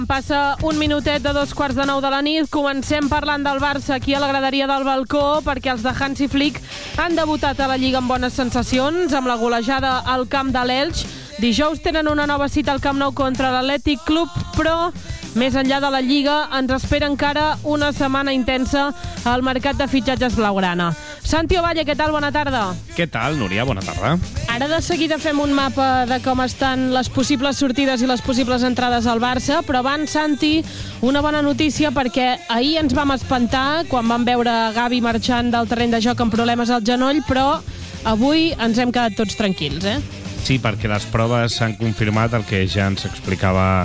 Passa un minutet de 8:45 de la nit. Comencem parlant del Barça aquí a la graderia del balcó, perquè els de Hansi Flick han debutat a la Lliga amb bones sensacions, amb la golejada al camp de l'Elx. Dijous tenen una nova cita al Camp Nou contra l'Atlètic Club, però més enllà de la Lliga ens espera encara una setmana intensa al mercat de fitxatges blaugrana. Santi Ovalle, què tal? Bona tarda. Què tal, Núria? Bona tarda. Ara de seguida fem un mapa de com estan les possibles sortides i les possibles entrades al Barça, però abans, Santi, una bona notícia, perquè ahir ens vam espantar quan vam veure Gavi marxant del terreny de joc amb problemes al genoll, però avui ens hem quedat tots tranquils, eh? Sí, perquè les proves han confirmat el que ja ens explicava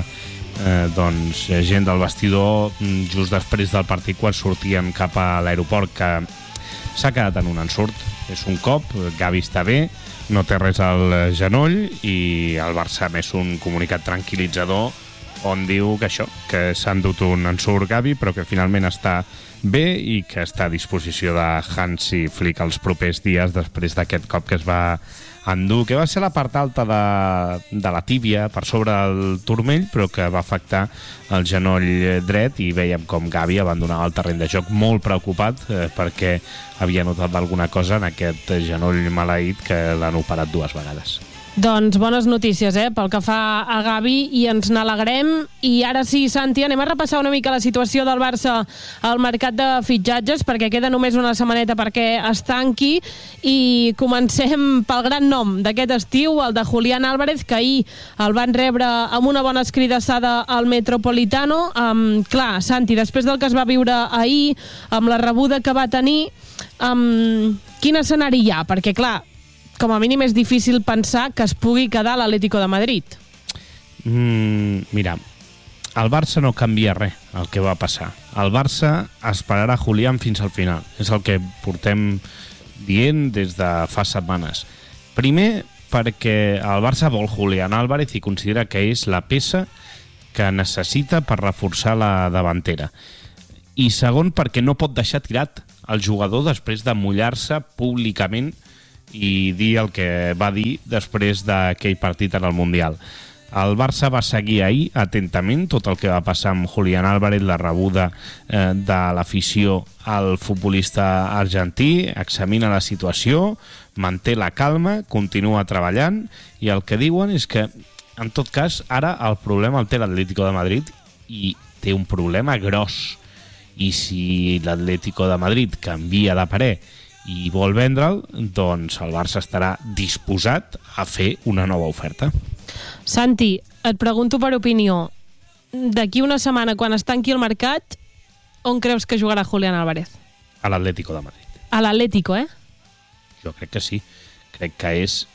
gent del vestidor just després del partit quan sortien cap a l'aeroport, que s'ha quedat en un ensurt. És un cop, Gavi està bé, no té res al genoll, i el Barça ha més un comunicat tranquil·litzador on diu que això, que s'ha endut un ensurt Gavi, però que finalment està bé i que està a disposició de Hansi Flick els propers dies després d'aquest cop que es va endur, que va ser la part alta de la tíbia per sobre del turmell, però que va afectar el genoll dret, i veiem com Gavi abandonava el terreny de joc molt preocupat perquè havia notat alguna cosa en aquest genoll maleït, que l'han operat 2 vegades. Doncs bones notícies, pel que fa a Gavi, i ens n'alegrem. I ara sí, Santi, anem a repassar una mica la situació del Barça al mercat de fitxatges, perquè queda només una setmaneta perquè es tanqui, i comencem pel gran nom d'aquest estiu, el de Julián Álvarez, que ahir el van rebre amb una bona escridassada al Metropolitano. Clar, Santi, després del que es va viure ahir, amb la rebuda que va tenir, quin escenari hi ha? Perquè, clar, com a mínim és difícil pensar que es pugui quedar a l'Atlético de Madrid. Mira, el Barça no canvia res, el que va passar. El Barça esperarà Julián fins al final. És el que portem dient des de fa setmanes. Primer, perquè el Barça vol Julián Álvarez i considera que és la peça que necessita per reforçar la davantera. I segon, perquè no pot deixar tirat el jugador després de mullar-se públicament i dir el que va dir després d'aquell partit en el Mundial. El Barça va seguir ahir atentament tot el que va passar amb Julián Álvarez, la rebuda de l'afició al futbolista argentí, examina la situació, manté la calma, continua treballant, i el que diuen és que, en tot cas, ara el problema el té l'Atlético de Madrid, i té un problema gros. I si l'Atlético de Madrid canvia de parer i vol vendre'l, doncs el Barça estarà disposat a fer una nova oferta. Santi, et pregunto per opinió. D'aquí una setmana, quan es tanqui el mercat, on creus que jugarà Julián Álvarez? A l'Atlético de Madrid. A l'Atlético, Jo crec que sí. Crec que és...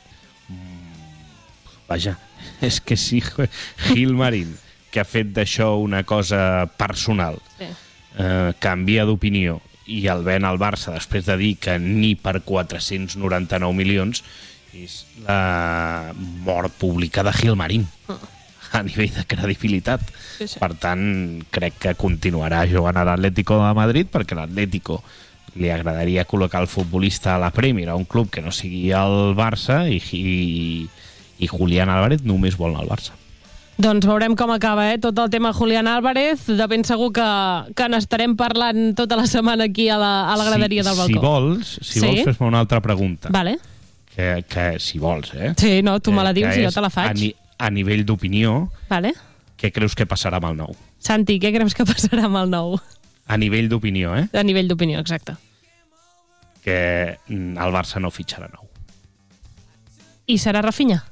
Vaja, és que sí, Gilmarín, que ha fet d'això una cosa personal, canvia d'opinió, i el ven al Barça després de dir que ni per 499 milions, és la mort pública de Gilmarín a nivell de credibilitat. Sí. Per tant, crec que continuarà jugant a l'Atlético de Madrid, perquè a l'Atlético li agradaria col·locar el futbolista a la Premier, a un club que no sigui el Barça, i Julián Álvarez només vol anar al Barça. Doncs veurem com acaba, tot el tema Julián Álvarez. De ben segur que n'estarem parlant tota la setmana aquí a la graderia del balcó. Si vols, fes-me una altra pregunta. Vale. Que si vols, Sí, no, tu me la dius i jo te la faig. A nivell d'opinió, vale. Què creus que passarà amb el Nou? Santi, què creus que passarà amb el Nou? A nivell d'opinió, A nivell d'opinió, exacte. Que el Barça no fitxarà Nou. I serà Rafinha?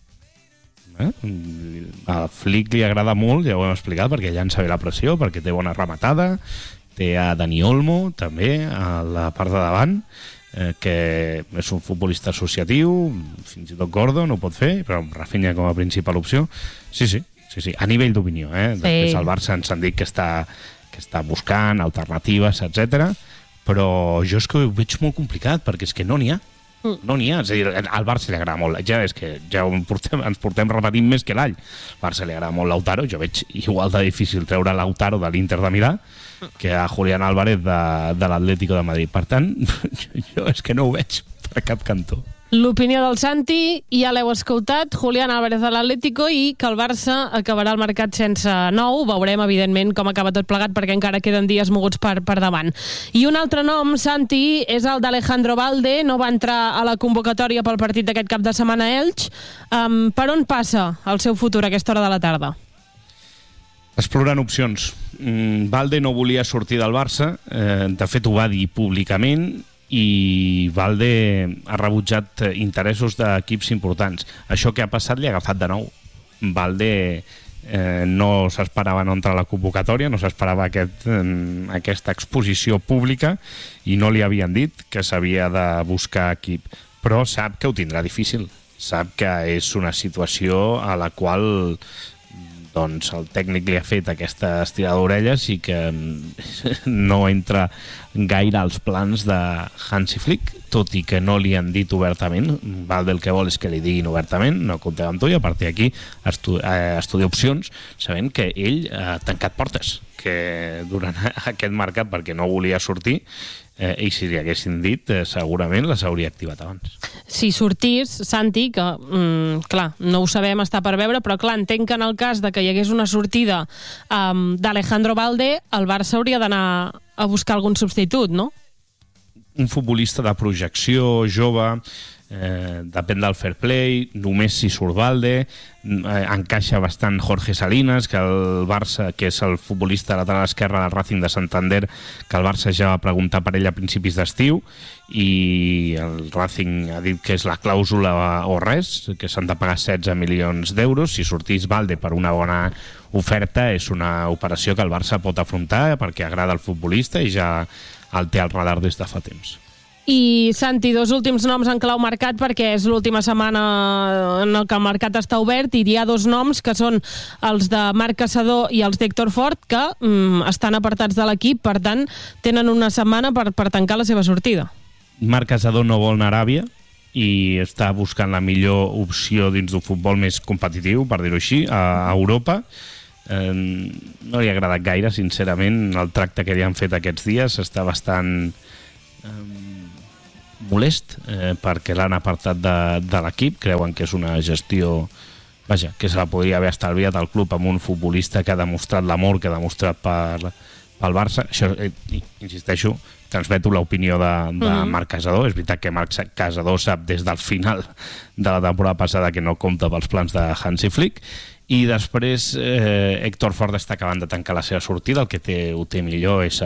A Flick li agrada molt, ja ho hem explicat, perquè llança bé la pressió, perquè té bona rematada, té a Dani Olmo també a la part de davant, que és un futbolista associatiu, fins i tot Gordon ho pot fer, però amb Rafinha com a principal opció. Sí, a nivell d'opinió. Després el Barça ens han dit que està buscant alternatives, etc. Però jo és que ho veig molt complicat, perquè és que no n'hi ha. No n'hi ha, és a dir, al Barça li agrada molt, ja és que ja ens portem repetint més que l'all. Al Barça li agrada molt Lautaro, jo veig igual de difícil treure Lautaro de l'Inter de Milà que a Julián Álvarez de l'Atlético de Madrid. Per tant, jo és que no ho veig per cap cantó. L'opinió del Santi, ja l'heu escoltat, Julián Álvarez de l'Atlético, i que el Barça acabarà el mercat sense nou. Veurem, evidentment, com acaba tot plegat, perquè encara queden dies moguts per davant. I un altre nom, Santi, és el d'Alejandro Balde. No va entrar a la convocatòria pel partit d'aquest cap de setmana a Elx. Per on passa el seu futur a aquesta hora de la tarda? Explorant opcions. Balde no volia sortir del Barça, de fet ho va dir públicament, i Balde ha rebutjat interessos d'equips importants. Això que ha passat li ha agafat de nou. Balde no s'esperava no entrar a la convocatòria, no s'esperava aquesta exposició pública, i no li havien dit que s'havia de buscar equip. Però sap que ho tindrà difícil. Sap que és una situació a la qual doncs el tècnic li ha fet aquesta estirada d'orelles i que no entra gaire als plans de Hansi Flick, tot i que no li han dit obertament. Valde el que vol és que li diguin obertament, no comptem amb tu, i a partir d'aquí estudia opcions, sabent que ell ha tancat portes, que durant aquest mercat, perquè no volia sortir, i si li haguessin dit, segurament les hauria activat abans. Si sortís, Santi, que clar, no ho sabem, està per veure, però clar, entenc que en el cas de que hi hagués una sortida d'Alejandro Balde, el Barça hauria d'anar a buscar algun substitut, no? Un futbolista de projecció, jove, depèn del fair play, només si surt Balde, encaixa bastant Jorge Salinas, que el Barça, que és el futbolista lateral esquerre del Racing de Santander, que el Barça ja va preguntar per ell a principis d'estiu, i el Racing ha dit que és la clàusula o res, que s'han de pagar 16 milions d'euros. Si sortís Balde per una bona oferta, és una operació que el Barça pot afrontar perquè agrada el futbolista i ja el té al radar des de fa temps. I, Santi, dos últims noms en clau mercat, perquè és l'última setmana en el que el mercat està obert, i hi ha dos noms que són els de Marc Caçador i els d'Héctor Fort, que estan apartats de l'equip, per tant, tenen una setmana per tancar la seva sortida. Marc Caçador no vol anar a Aràbia i està buscant la millor opció dins d'un futbol més competitiu, per dir-ho així, a Europa. No li ha agradat gaire, sincerament, el tracte que li han fet aquests dies. Està bastant molest perquè l'han apartat de l'equip. Creuen que és una gestió, vaja, que se la podria haver estalviat al club amb un futbolista que ha demostrat l'amor que ha demostrat pel Barça. Això, insisteixo, transmeto l'opinió de Marc Caçador. És veritat que Marc Caçador sap des del final de la temporada passada que no compta pels plans de Hansi Flick. I després Héctor Fort està acabant de tancar la seva sortida. El que ho té millor és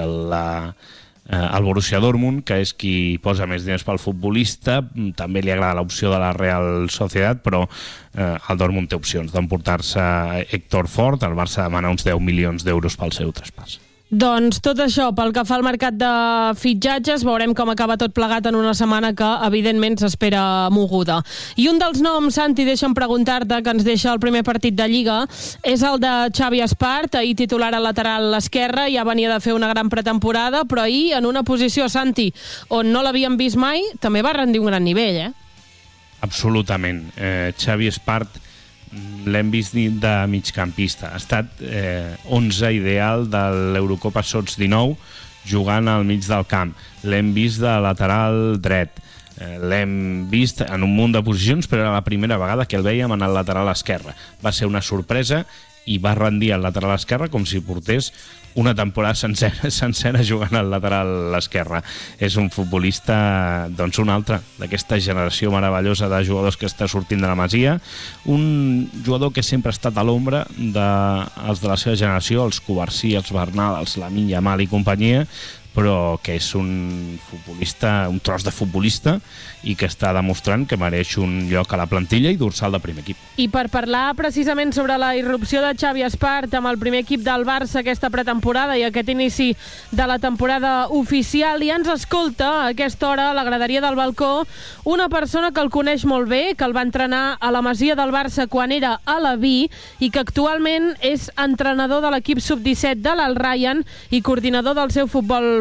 el Borussia Dortmund, que és qui posa més diners pel futbolista. També li agrada l'opció de la Real Sociedad, però el Dortmund té opcions d'emportar-se Héctor Fort. El Barça demana uns 10 milions d'euros pel seu traspàs. Doncs tot això pel que fa al mercat de fitxatges. Veurem com acaba tot plegat en una setmana que evidentment s'espera moguda. I un dels noms, Santi, deixa'm preguntar-te, que ens deixa el primer partit de Lliga, és el de Xavi Espart, ahir titular al lateral esquerre. Ja venia de fer una gran pretemporada, però ahir en una posició, Santi, on no l'havíem vist mai, també va rendir un gran nivell, Absolutament. Xavi Espart l'hem vist de migcampista. Ha estat 11 ideal de l'Eurocopa Sots 19 jugant al mig del camp. L'hem vist de lateral dret. L'hem vist en un munt de posicions, però era la primera vegada que el vèiem en el lateral esquerre. Va ser una sorpresa i va rendir al lateral esquerre com si portés una temporada sencera jugant al lateral esquerre. És un futbolista, doncs un altre, d'aquesta generació meravellosa de jugadors que està sortint de la Masia, un jugador que sempre ha estat a l'ombra dels de la seva generació, els Covarsí, els Bernal, els Lamine Yamal i companyia, però que és un futbolista, un tros de futbolista, i que està demostrant que mereix un lloc a la plantilla i dorsal de primer equip. I per parlar precisament sobre la irrupció de Xavi Espart amb el primer equip del Barça aquesta pretemporada i aquest inici de la temporada oficial, i ens escolta a aquesta hora a la graderia del balcó una persona que el coneix molt bé, que el va entrenar a la Masia del Barça quan era a la Vi i que actualment és entrenador de l'equip sub-17 de l'Al Rayyan i coordinador del seu futbol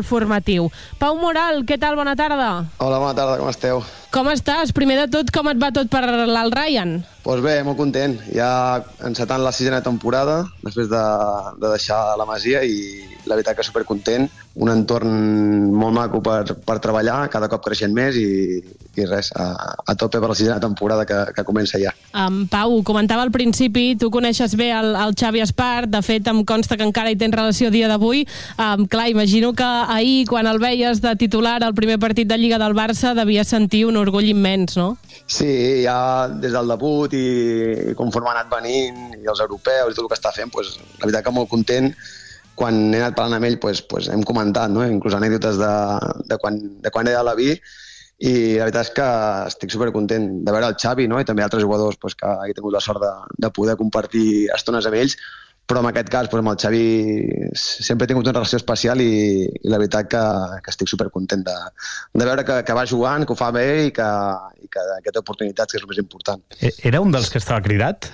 futbol formatiu. Pau Moral, què tal? Bona tarda. Hola, bona tarda, com esteu? Com estàs? Primer de tot, com et va tot per l'Al Ryan? Doncs bé, molt content. Ja encetant la 6a temporada, després de deixar la Masia, i la veritat que supercontent. Un entorn molt maco per treballar, cada cop creixent més, i res, a tope per la 6a temporada que comença ja. Pau, comentava al principi, tu coneixes bé el Xavi Espart, de fet em consta que encara hi tens relació a dia d'avui. Clar, imagino que ahir, quan el veies de titular al primer partit de Lliga del Barça, devia sentir un orgull immens, no? Sí, ja des del debut i conforme ha anat venint, i els europeus i tot el que està fent, la veritat que molt content. Quan he anat parlant amb ell, hem comentat, no? Inclús anècdotes de quan era a la Vi, i la veritat és que estic supercontent de veure el Xavi, no? I també altres jugadors que he tingut la sort de poder compartir estones amb ells, però en aquest cas, amb el Xavi, sempre he tingut una relació especial i la veritat que estic supercontent de veure que va jugant, que ho fa bé i que té oportunitats, que és el més important. Era un dels que estava cridat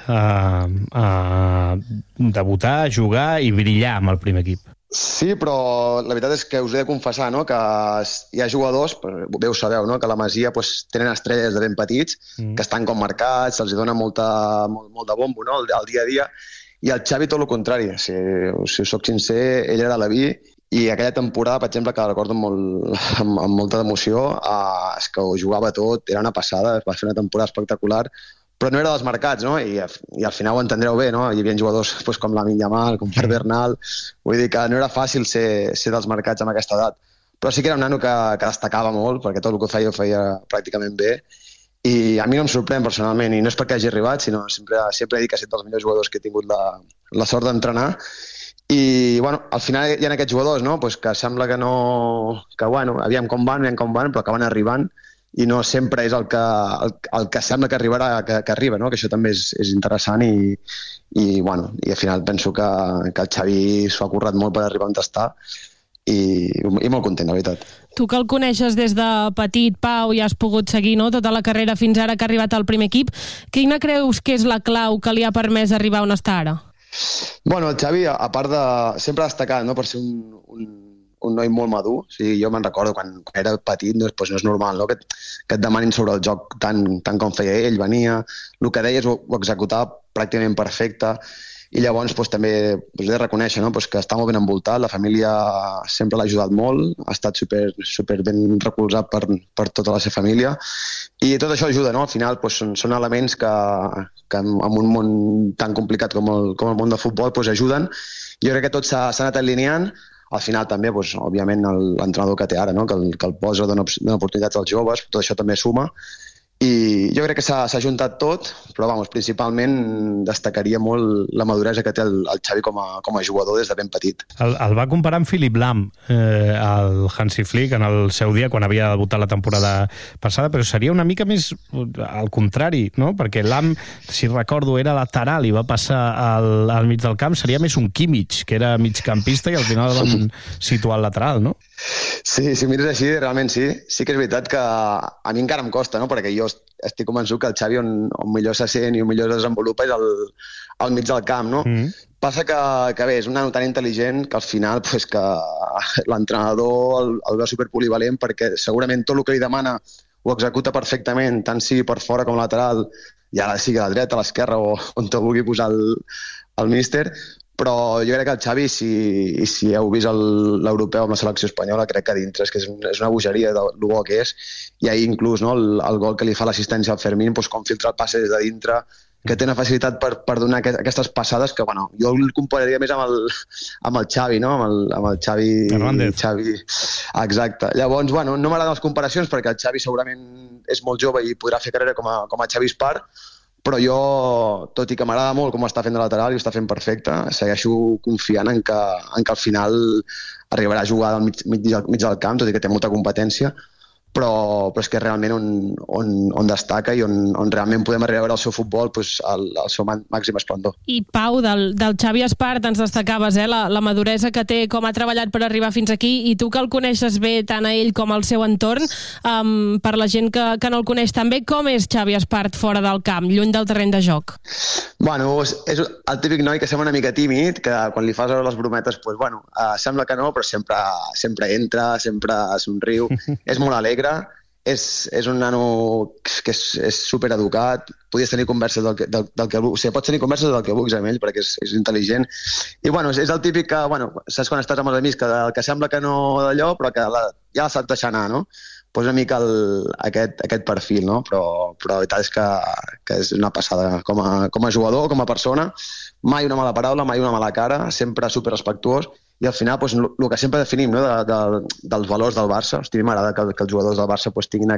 a debutar, jugar i brillar amb el primer equip. Sí, però la veritat és que us he de confessar, no?, que hi ha jugadors, bé ho sabeu, no?, que a la Masia tenen estrelles de ben petits, que estan com marcats, se'ls dona molt de bombo, no?, al dia a dia, i el Xavi tot el contrari. Si soc sincer, ell era a la Vi, i aquella temporada, per exemple, que la recordo amb molta emoció, és que ho jugava tot, era una passada, va fer una temporada espectacular, però no era dels marcats, no? I al final ho entendreu bé, no? Hi havia jugadors com Lamine Yamal, com Marc Bernal, vull dir que no era fàcil ser dels marcats amb aquesta edat, però sí que era un nano que destacava molt, perquè tot el que ho feia pràcticament bé, i a mi no em sorprèn personalment, i no és perquè hagi arribat, sinó sempre he dit que ha estat dels millors jugadors que he tingut la sort d'entrenar. I bueno, al final hi ha aquests jugadors, no?, que sembla que bueno, aviam com van, però acaben arribant, i no sempre és el que sembla que arribarà, que arriba, no?, que això també és interessant, i al final penso que el Xavi s'ho ha currat molt per arribar on està, i molt content, la veritat. Tu que el coneixes des de petit, Pau, i has pogut seguir, no?, tota la carrera fins ara que ha arribat al primer equip, quina creus que és la clau que li ha permès arribar on està ara? Bueno, el Xavi, a part de... sempre ha destacat, no?, per ser un noi molt madur. O sigui, jo me'n recordo quan era petit, no és normal, no?, que et demanin sobre el joc tant com feia ell, venia, el que deies ho executava pràcticament perfecte, i llavors també he de reconèixer, no?, que està molt ben envoltat, la família sempre l'ha ajudat molt, ha estat super ben recolzat per tota la seva família, i tot això ajuda, no? Al final són elements que en un món tan complicat com el món de futbol ajuden. Jo crec que tot s'ha anat alineant. Al final també, òbviament, l'entrenador que té ara, no?, que el posa, dona oportunitats als joves, tot això també suma. I jo crec que s'ha juntat tot, però principalment destacaria molt la maduresa que té el Xavi com a jugador des de ben petit. El va comparar amb Philipp Lahm, el Hansi Flick, en el seu dia, quan havia debutat la temporada passada, però seria una mica més al contrari, no? Perquè Lahm, si recordo, era lateral i va passar al mig del camp, seria més un Kimmich, que era migcampista, i al final el van situar al lateral, no? Sí, si mires així, realment sí. Sí que és veritat que a mi encara em costa, no?, perquè jo estic convençut que el Xavi on millor se sent i on millor es desenvolupa és al mig del camp, no? Passa que bé, és un nano tan intel·ligent que al final que l'entrenador el veu superpolivalent, perquè segurament tot el que li demana ho executa perfectament, tant sigui per fora com lateral, ja sigui a la dreta, a l'esquerra o on te vulgui posar el míster. Però jo crec que el Xavi, si heu vist l'europeu amb la selecció espanyola, crec que dintre és una bogeria del bo que és, i ahir inclús, no, el gol que li fa l'assistència al Fermín, com filtra el passe des de dintre, que té una facilitat per donar aquestes passades que, bueno, jo el compararia més amb el Xavi, no?, amb el Xavi Hernández. Exacte. Llavors, bueno, no m'agraden les comparacions perquè el Xavi segurament és molt jove i podrà fer carrera com a Xavi Espart, però jo, tot i que m'agrada molt com està fent de lateral i ho està fent perfecte, segueixo confiant en que al final arribarà a jugar al mig del camp, tot i que té molta competència, però és que realment on destaca i on realment podem arribar a veure el seu futbol al seu màxim esplendor. I Pau, del Xavi Espart ens destacaves la maduresa que té, com ha treballat per arribar fins aquí, i tu que el coneixes bé tant a ell com al seu entorn, per la gent que no el coneix tan bé, com és Xavi Espart fora del camp, lluny del terreny de joc? Bueno, és el típic noi que sembla una mica tímid, que quan li fas veure les brometes, sembla que no, però sempre entra, sempre somriu, és molt alegre. És un nano que és supereducat, podies tenir converses del que vulguis, pots tenir converses del que vulguis amb ell perquè és intel·ligent. I és el típic que, saps quan estàs amb els amics, que sembla que no d'allò, però que ja la sap deixar anar, no? Una mica aquest perfil, no? Però la veritat és que és una passada. Com a jugador, com a persona, mai una mala paraula, mai una mala cara, sempre superrespectuós. I al final, el que sempre definim, no, dels valors del Barça, hosti, m'agrada que els jugadors del Barça tinguin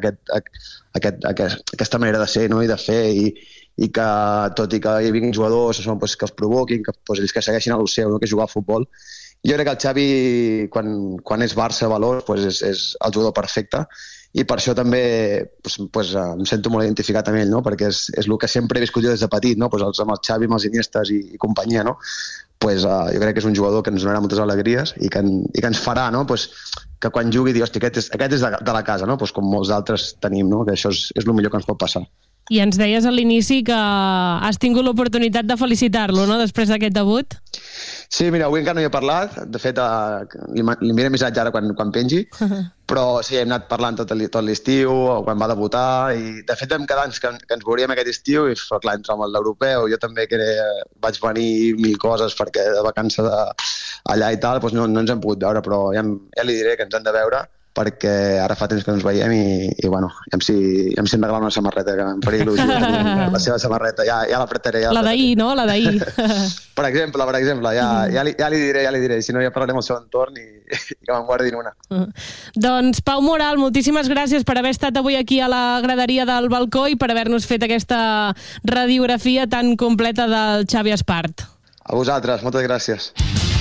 aquesta manera de ser, no, i de fer, i que tot i que hi vinguin jugadors que els provoquin, que ells que segueixin a lo seu, no, que és jugar al futbol. Jo crec que el Xavi, quan és Barça valors, és el jugador perfecte, i per això també em sento molt identificat amb ell, no? Perquè és el que sempre he viscut jo des de petit, no? Amb el Xavi, amb els Iniestes i companyia, no? Jo crec que és un jugador que ens donarà moltes alegries i que ens farà, no? Que quan jugui dir, hosti, aquest és de la casa, no? Com molts d'altres tenim, no? Que això és el millor que ens pot passar. I ens deies a l'inici que has tingut l'oportunitat de felicitar-lo, no?, després d'aquest debut. Sí, mira, avui encara no hi he parlat. De fet, li enviaré missatge ara quan pengi. Però sí, hem anat parlant tot l'estiu, quan va debutar, i de fet vam quedar que ens veuríem aquest estiu, i clar, entre amb l'europeu, jo també vaig venir 1000 coses perquè de vacances allà i tal, no ens hem pogut veure, però ja li diré que ens hem de veure, perquè ara fa temps que ens veiem i ja em regalar una samarreta, que em faria il·lusió. La seva samarreta, ja l'apretaré. La d'ahir, no? La d'ahir. Per exemple, ja li diré, si no ja parlarem al seu entorn i que me'n guardin una. Doncs Pau Moral, moltíssimes gràcies per haver estat avui aquí a la graderia del balcó i per haver-nos fet aquesta radiografia tan completa del Xavi Espart. A vosaltres, moltes gràcies.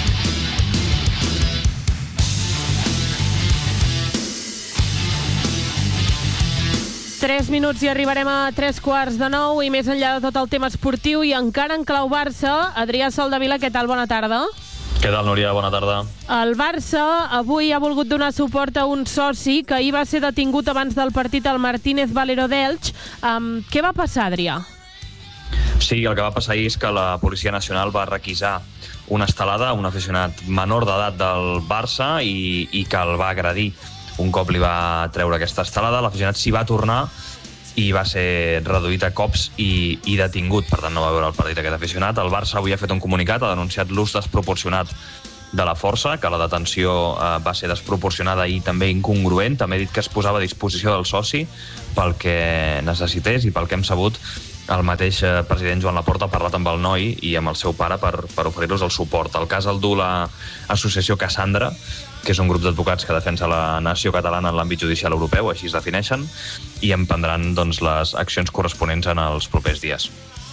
3 minuts i arribarem a 8:45 i més enllà de tot el tema esportiu i encara en clau Barça, Adrià Soldevila, què tal? Bona tarda. Què tal, Núria? Bona tarda. El Barça avui ha volgut donar suport a un soci que ahir va ser detingut abans del partit al Martínez Valero d'Elx. Què va passar, Adrià? Sí, el que va passar ahir és que la Policia Nacional va requisar una estelada, un aficionat menor d'edat del Barça i que el va agredir. Un cop li va treure aquesta estelada, l'aficionat s'hi va tornar i va ser reduït a cops i detingut. Per tant, no va veure el partit aquest aficionat. El Barça avui ha fet un comunicat, ha denunciat l'ús desproporcionat de la força, que la detenció va ser desproporcionada i també incongruent. També ha dit que es posava a disposició del soci pel que necessités i pel que hem sabut. El mateix president Joan Laporta ha parlat amb el noi i amb el seu pare per oferir-los el suport. El cas el du l'associació Cassandra, que és un grup d'advocats que defensa la nació catalana en l'àmbit judicial europeu, així es defineixen, i emprendran les accions corresponents en els propers dies.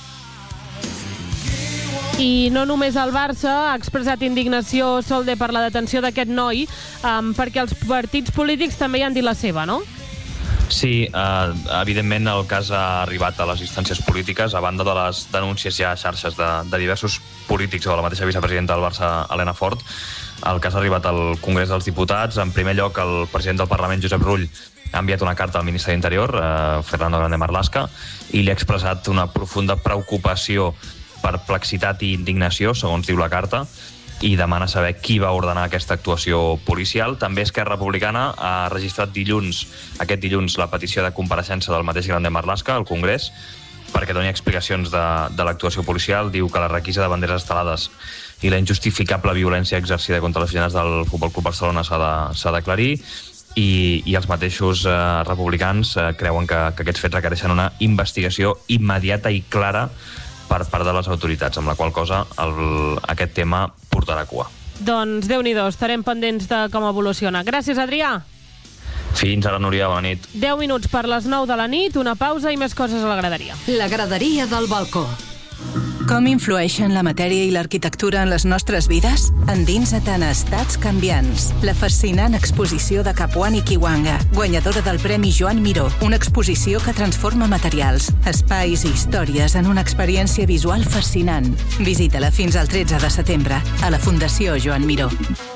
I no només el Barça ha expressat indignació, Solde, per la detenció d'aquest noi, perquè els partits polítics també hi han dit la seva, no? Sí, evidentment el cas ha arribat a les instàncies polítiques, a banda de les denúncies ja a xarxes de diversos polítics o de la mateixa vicepresidenta del Barça, Elena Fort. El cas ha arribat al Congrés dels Diputats. En primer lloc, el president del Parlament, Josep Rull, ha enviat una carta al ministre d'Interior, Fernando Grande Marlaska, i li ha expressat una profunda preocupació, perplexitat i indignació, segons diu la carta, i demana saber qui va ordenar aquesta actuació policial. També Esquerra Republicana ha registrat aquest dilluns la petició de compareixença del mateix Grande Marlaska al Congrés perquè doni explicacions de l'actuació policial. Diu que la requisa de banderes estelades i la injustificable violència exercida contra els aficionats del Futbol Club Barcelona s'ha d'aclarir, i els mateixos republicans creuen que aquests fets requereixen una investigació immediata i clara per part de les autoritats, amb la qual cosa aquest tema portarà cua. Doncs Déu-n'hi-do, estarem pendents de com evoluciona. Gràcies, Adrià. Fins ara, Núria, bona nit. 10 minuts per les 9 de la nit, una pausa i més coses a la graderia. La graderia del balcó. Com influeixen la matèria i l'arquitectura en les nostres vides? Endinsa't en Estats canviants, la fascinant exposició de Capuani Kiwanga, guanyadora del Premi Joan Miró, una exposició que transforma materials, espais i històries en una experiència visual fascinant. Visita-la fins al 13 de setembre a la Fundació Joan Miró.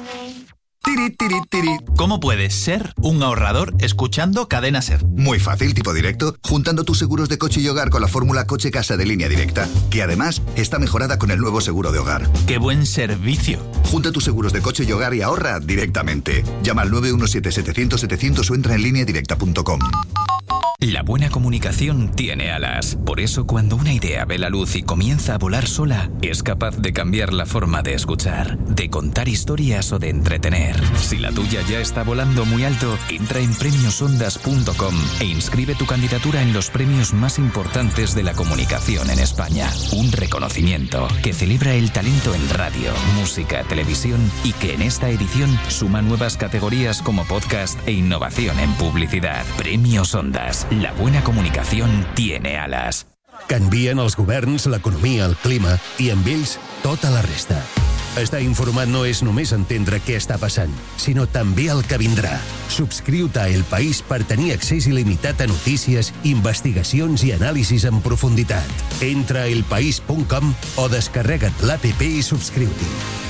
¿Cómo puedes ser un ahorrador escuchando Cadena Ser? Muy fácil, tipo directo, juntando tus seguros de coche y hogar con la fórmula coche-casa de Línea Directa, que además está mejorada con el nuevo seguro de hogar. ¡Qué buen servicio! Junta tus seguros de coche y hogar y ahorra directamente. Llama al 917-700-700 o entra en lineadirecta.com. La buena comunicación tiene alas. Por eso, cuando una idea ve la luz y comienza a volar sola, es capaz de cambiar la forma de escuchar, de contar historias o de entretener. Si la tuya ya está volando muy alto, entra en premiosondas.com e inscribe tu candidatura en los premios más importantes de la comunicación en España. Un reconocimiento que celebra el talento en radio, música, televisión y que en esta edición suma nuevas categorías como podcast e innovación en publicidad. Premios Ondas. La buena comunicación tiene alas. Canvien els governs, l'economia, el clima i amb ells tota la resta. Estar informat no és només entendre què està passant, sinó també el que vindrà. Subscriu-te a El País per tenir accés il·limitat a notícies, investigacions i anàlisis en profunditat. Entra a elpaís.com o descarrega't l'APP i subscriu-t'hi.